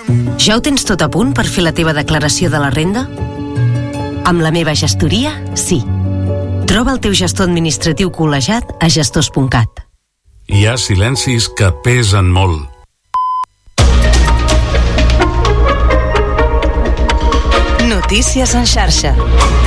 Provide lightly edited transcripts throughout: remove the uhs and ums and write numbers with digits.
Ja ho tens tot a punt per fer la teva declaració de la renda? Amb la meva gestoria, sí. Troba el teu gestor administratiu col·legiat a gestors.cat. Hi ha silencis que pesen molt. Notícies en xarxa.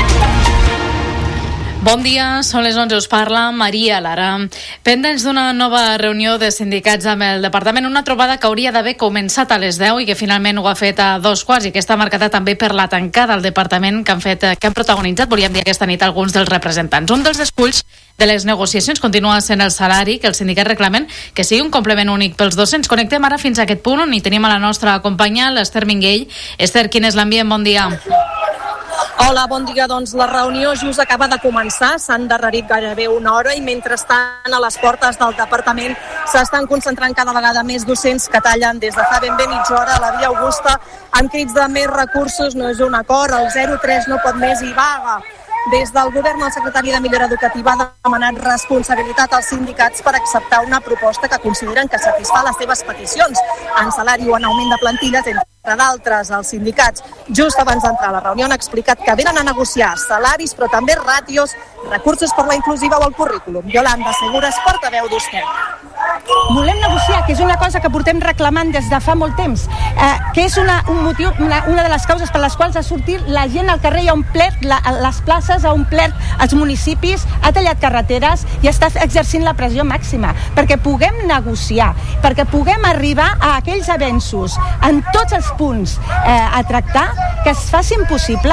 Bon dia, són les 11, us parla Maria Lara. Pendents d'una nova reunió de sindicats amb el departament, una trobada que hauria d'haver començat a les 10 i que finalment ho ha fet a 2:15 i que està marcada també per la tancada al departament que han protagonitzat, volíem dir aquesta nit, alguns dels representants. Un dels esculls de les negociacions continua sent el salari, que els sindicats reclamen que sigui un complement únic pels docents. Connectem ara fins a aquest punt on hi tenim a la nostra companya, l'Ester Minguell. Ester, quin és l'ambient? Bon dia. Hola, bon dia. Doncs la reunió just acaba de començar, s'ha endarrerit gairebé una hora i mentrestant a les portes del departament s'estan concentrant cada vegada més docents que tallen des de fa ben bé mitja hora a la Via Augusta amb crits de més recursos. No és un acord, el 03 no pot més i vaga. Des del govern, el secretari de Millora Educativa ha demanat responsabilitat als sindicats per acceptar una proposta que consideren que satisfà les seves peticions en salari o en augment de plantilles, entre d'altres. Els sindicats, just abans d'entrar a la reunió, han explicat que venen a negociar salaris, però també ràtios, recursos per la inclusiva o el currículum. Yolanda Segura és portaveu d'Usted. Volem negociar, que és una cosa que portem reclamant des de fa molt temps, que és un motiu, una de les causes per les quals ha sortit la gent al carrer i ha omplert les places, ha omplert els municipis, ha tallat carreteres i està exercint la pressió màxima, perquè puguem negociar, perquè puguem arribar a aquells avenços en tots els punts a tractar, que es facin possible.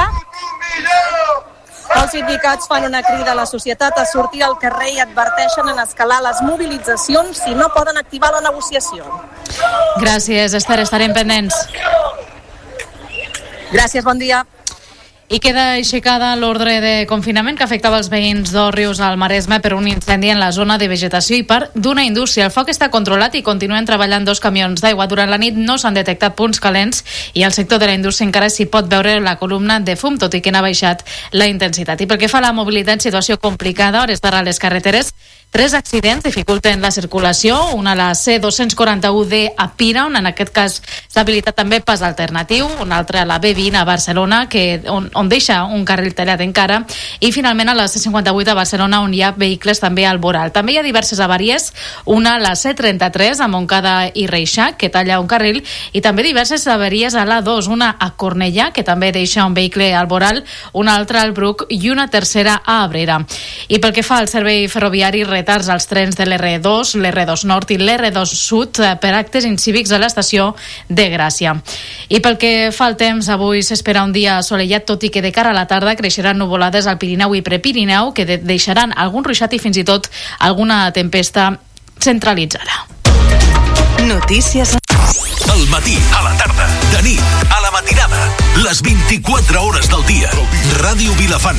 Els sindicats fan una crida a la societat a sortir al carrer i adverteixen en escalar les mobilitzacions si no poden activar la negociació. Gràcies, Esther, estarem pendents. Gràcies, bon dia. I queda aixecada l'ordre de confinament que afectava els veïns d'Òrrius al Maresme per un incendi en la zona de vegetació i part d'una indústria. El foc està controlat i continuen treballant 2 camions d'aigua. Durant la nit no s'han detectat punts calents i al sector de la indústria encara s'hi pot veure la columna de fum, tot i que n'ha baixat la intensitat. I pel que fa a la mobilitat, situació complicada. A hores d'ara a les carreteres, 3 accidents dificulten la circulació. Una a la C241D a Pira, on en aquest cas s'ha habilitat també pas alternatiu. Una altra a la B20 a Barcelona, on deixa un carril tallat encara, i finalment a la C58 a Barcelona, on hi ha vehicles també al voral. També hi ha diverses avaries, una a la C33 a Montcada i Reixac, que talla un carril, i també diverses avaries a l'A2, una a Cornellà, que també deixa un vehicle al voral, una altra al Bruc i una tercera a Abrera. I pel que fa al servei ferroviari, retards als trens de l'R2, l'R2 Nord i l'R2 Sud per actes incívics a l'estació de Gràcia. I pel que fa al temps, avui s'espera un dia assolellat, tot i que de cara a la tarda creixeran nuvolades al Pirineu i Prepirineu, que deixaran algun ruixat i fins i tot alguna tempesta centralitzada. Notícies. Al matí, a la tarda, de nit, a la matinada, les 24 hores del dia. Ràdio Vilafant,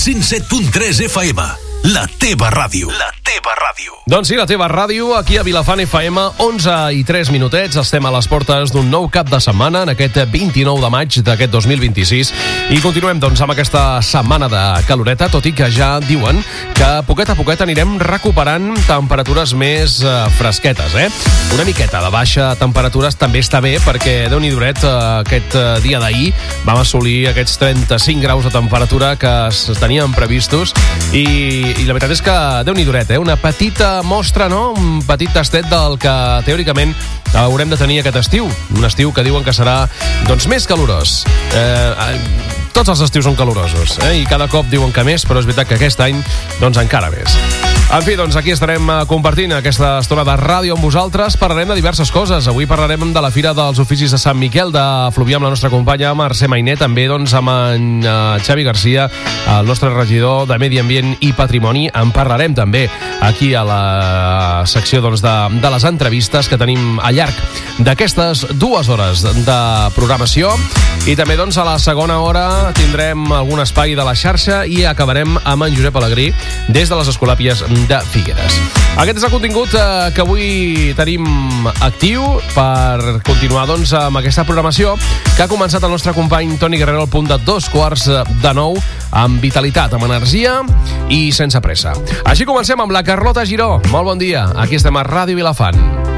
107.3 FM. La teva ràdio. La teva ràdio. Doncs sí, la teva ràdio, aquí a Vilafant FM, 11:03 minutets. Estem a les portes d'un nou cap de setmana, en aquest 29 de maig d'aquest 2026. I continuem, doncs, amb aquesta setmana de caloreta, tot i que ja diuen que poquet a poquet anirem recuperant temperatures més fresquetes, Una miqueta de baixa temperatures també està bé, perquè Déu-n'hi-do, aquest dia d'ahir vam assolir aquests 35 graus de temperatura que es tenien previstos i la veritat és que Déu-n'hi-do, una petita mostra, no? Un petit tastet del que teòricament haurem de tenir aquest estiu. Un estiu que diuen que serà, doncs, més calorós. Tots els estius són calorosos, i cada cop diuen que més, però és veritat que aquest any, doncs, encara més. En fi, doncs aquí estarem compartint aquesta estona de ràdio amb vosaltres. Parlarem de diverses coses. Avui parlarem de la Fira dels Oficis de Sant Miquel de Fluvià amb la nostra companya Mercè Mainé, també doncs amb en Xavi Garcia, el nostre regidor de Medi Ambient i Patrimoni. En parlarem també aquí a la secció doncs, de les entrevistes que tenim al llarg d'aquestes 2 hores de programació. I també doncs, a la segona hora tindrem algun espai de la xarxa i acabarem amb en Josep Alegrí des de les Escolàpies de Figueres. Aquest és el contingut que avui tenim actiu per continuar doncs, amb aquesta programació que ha començat el nostre company Toni Guerrero al punt de 8:45 amb vitalitat, amb energia i sense pressa. Així comencem amb la Carlota Giró. Molt bon dia, aquí estem a Ràdio Vilafant.